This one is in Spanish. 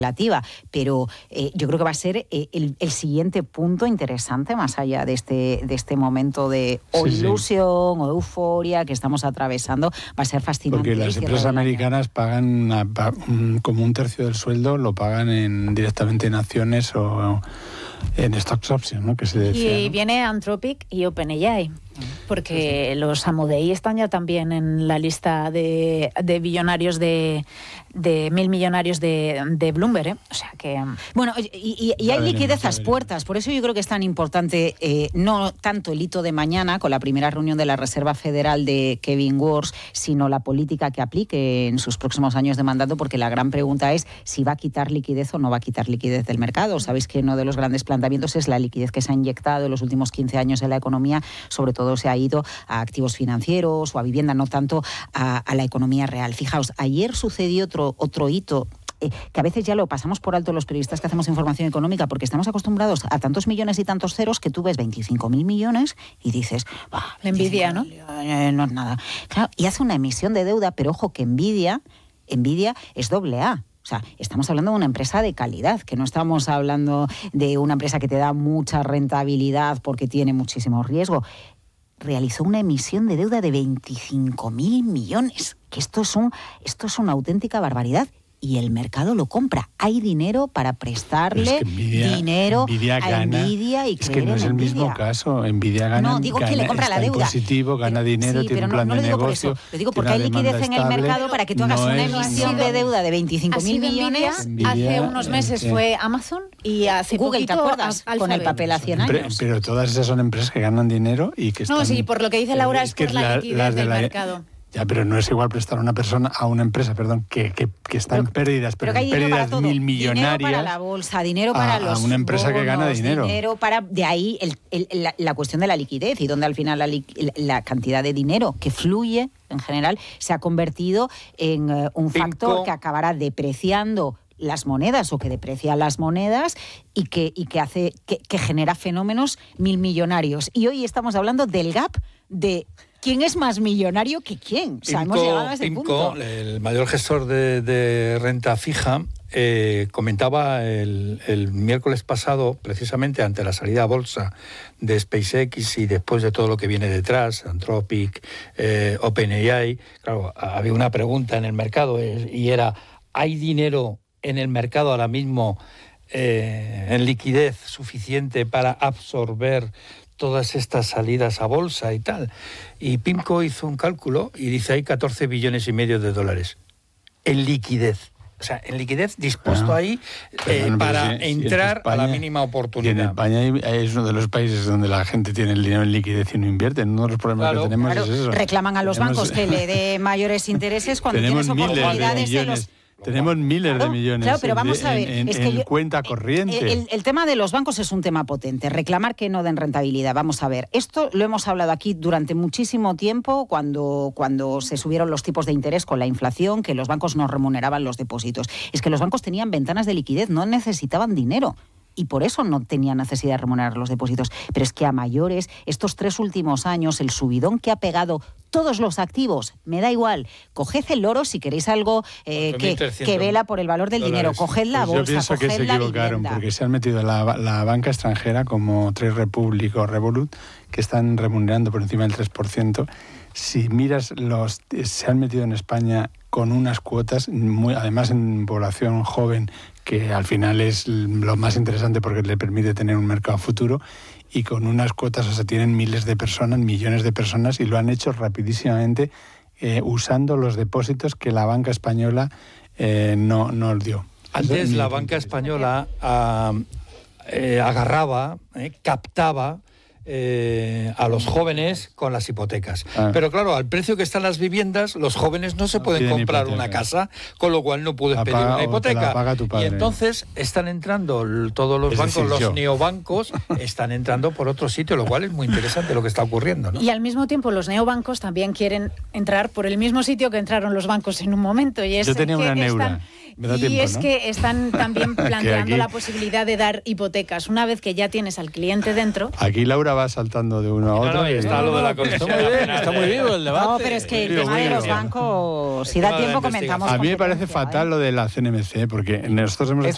relativa, pero yo creo que va a ser el siguiente punto interesante más allá de este momento de ilusión o euforia que estamos atravesando. Va a ser fascinante. Porque las empresas americanas pagan como un tercio del sueldo, lo pagan directamente en acciones o en stocks options, ¿no? Que se decía, y viene Anthropic y OpenAI, porque los Amodei están ya también en la lista de billonarios de 1.000 millonarios de Bloomberg, ¿eh? O sea que... Bueno, y hay liquidez a las puertas, por eso yo creo que es tan importante no tanto el hito de mañana con la primera reunión de la Reserva Federal de Kevin Warsh, sino la política que aplique en sus próximos años de mandato, porque la gran pregunta es si va a quitar liquidez o no va a quitar liquidez del mercado. Sabéis que uno de los grandes planteamientos es la liquidez que se ha inyectado en los últimos 15 años en la economía, sobre todo se ha ido a activos financieros o a vivienda, no tanto a la economía real. Fijaos, ayer sucedió otro hito que a veces ya lo pasamos por alto los periodistas que hacemos información económica, porque estamos acostumbrados a tantos millones y tantos ceros que tú ves 25.000 millones y dices... La envidia, ¿no? No es nada. Claro, y hace una emisión de deuda, pero ojo que Nvidia es AA. O sea, estamos hablando de una empresa de calidad, que no estamos hablando de una empresa que te da mucha rentabilidad porque tiene muchísimo riesgo. Realizó una emisión de deuda de 25.000 millones, que esto es una auténtica barbaridad. Y el mercado lo compra. Hay dinero para prestarle dinero a Nvidia y es que no es el mismo caso. Nvidia gana, que le compra la deuda. Positivo, gana dinero, tiene un plan de negocio. Lo digo porque hay liquidez en el mercado para que tú hagas una emisión de deuda de 25.000 millones. Hace unos meses fue Amazon y hace Google, poquito, ¿te acuerdas? Con el papel a 100 años. Pero todas esas son empresas que ganan dinero y que están... No, sí, por lo que dice Laura es por la liquidez del mercado. Ya, pero no es igual prestar a una empresa, que está en pérdidas, pero en pérdidas milmillonarias. Dinero para la bolsa, dinero para los una empresa bonos, que gana dinero. De ahí la cuestión de la liquidez y donde al final la cantidad de dinero que fluye en general se ha convertido en un factor que acabará depreciando las monedas o que deprecia las monedas y que hace que genera fenómenos milmillonarios. Y hoy estamos hablando del gap de ¿quién es más millonario que quién? O sea, hemos llegado a ese punto. El mayor gestor de renta fija, comentaba el miércoles pasado, precisamente ante la salida a bolsa de SpaceX y después de todo lo que viene detrás, Anthropic, OpenAI, claro, había una pregunta en el mercado y era, ¿hay dinero en el mercado ahora mismo en liquidez suficiente para absorber todas estas salidas a bolsa y tal? Y PIMCO hizo un cálculo y dice hay 14 billones y medio de dólares en liquidez. O sea, en liquidez dispuesto ahí para entrar España, a la mínima oportunidad. Y en España es uno de los países donde la gente tiene el dinero en liquidez y no invierte. Uno de los problemas que tenemos es eso. Reclaman a los bancos que le dé mayores intereses cuando tienes oportunidades de los... Tenemos miles de millones pero vamos a ver, en cuenta corriente. El tema de los bancos es un tema potente. Reclamar que no den rentabilidad. Vamos a ver, esto lo hemos hablado aquí durante muchísimo tiempo cuando se subieron los tipos de interés con la inflación, que los bancos no remuneraban los depósitos. Es que los bancos tenían ventanas de liquidez, no necesitaban dinero. Y por eso no tenía necesidad de remunerar los depósitos. Pero es que a mayores, estos 3 últimos años, el subidón que ha pegado todos los activos, me da igual, coged el oro si queréis algo que vela por el valor del dinero, coged la bolsa, yo pienso que se equivocaron porque se han metido la banca extranjera como Trade Republic o Revolut, que están remunerando por encima del 3%. Si miras, se han metido en España con unas cuotas, además en población joven, que al final es lo más interesante porque le permite tener un mercado futuro, y con unas cuotas, o sea, tienen miles de personas, millones de personas, y lo han hecho rapidísimamente usando los depósitos que la banca española no dio. Antes la banca española agarraba, captaba a los jóvenes con las hipotecas. Pero claro, al precio que están las viviendas, los jóvenes no se pueden comprar una casa, con lo cual no puedes pedir una hipoteca. Y entonces están entrando todos los bancos, los neobancos, están entrando por otro sitio, lo cual es muy interesante lo que está ocurriendo, ¿no? Y al mismo tiempo los neobancos también quieren entrar por el mismo sitio que entraron los bancos en un momento. Y es Yo tenía una neura. Que están también planteando la posibilidad de dar hipotecas una vez que ya tienes al cliente dentro. Aquí Laura va saltando de uno a otro. Está lo de la comisión. Está muy vivo el debate. No, pero es que el tema de los bancos, si da tiempo comentamos. A mí me parece fatal lo de la CNMC, porque nosotros hemos